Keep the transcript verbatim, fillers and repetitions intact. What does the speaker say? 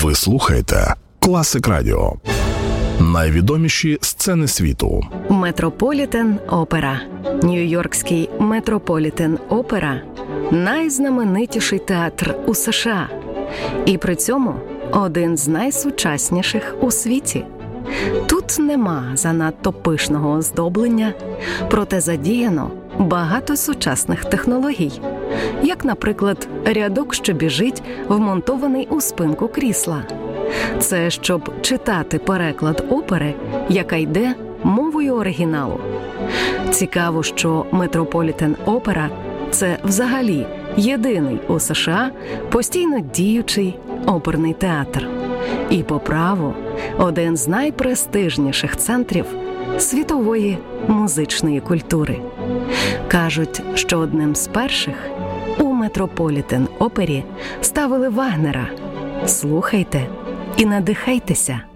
Ви слухаєте Класик Радіо. Найвідоміші сцени світу. Метрополітен Опера. Нью-Йоркський Метрополітен Опера – найзнаменитіший театр у США. І при цьому один з найсучасніших у світі. Тут нема занадто пишного оздоблення, проте задіяно багато сучасних технологій. Як, наприклад, рядок, що біжить, вмонтований у спинку крісла. Це щоб читати переклад опери, яка йде мовою оригіналу. Цікаво, що Метрополітен Опера – це взагалі єдиний у США постійно діючий оперний театр. І по праву один з найпрестижніших центрів світової музичної культури. Кажуть, що одним з перших у Метрополітен Опері ставили Вагнера. Слухайте і надихайтеся.